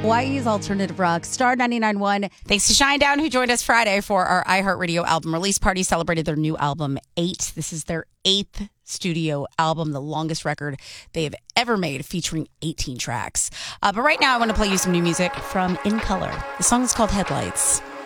Hawaii's alternative rock, Star 99.1. Thanks to Shinedown, who joined us Friday for our iHeartRadio album release party, celebrated their new album, 8. This is their 8th studio album, the longest record they have ever made, featuring 18 tracks. But right now, I want to play you some new music from In Color. The song is called Headlights.